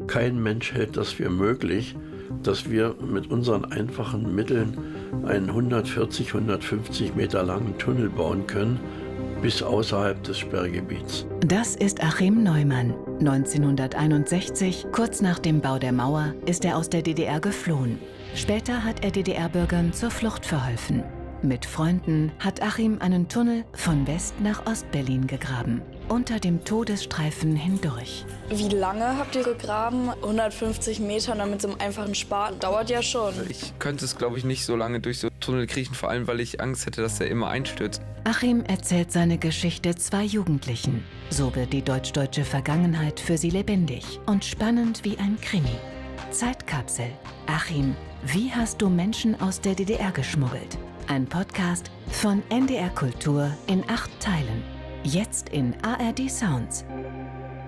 Kein Mensch hält das für möglich, dass wir mit unseren einfachen Mitteln einen 140, 150 Meter langen Tunnel bauen können, bis außerhalb des Sperrgebiets. Das ist Achim Neumann. 1961, kurz nach dem Bau der Mauer, ist er aus der DDR geflohen. Später hat er DDR-Bürgern zur Flucht verholfen. Mit Freunden hat Achim einen Tunnel von West nach Ost-Berlin gegraben. Unter dem Todesstreifen hindurch. Wie lange habt ihr gegraben? 150 Meter mit so einem einfachen Spaten. Dauert ja schon. Ich könnte es, glaube ich, nicht so lange durch so Tunnel kriechen, vor allem, weil ich Angst hätte, dass er immer einstürzt. Achim erzählt seine Geschichte 2 Jugendlichen. So wird die deutsch-deutsche Vergangenheit für sie lebendig und spannend wie ein Krimi. Zeitkapsel. Achim, wie hast du Menschen aus der DDR geschmuggelt? Ein Podcast von NDR Kultur in 8 Teilen. Jetzt in ARD Sounds.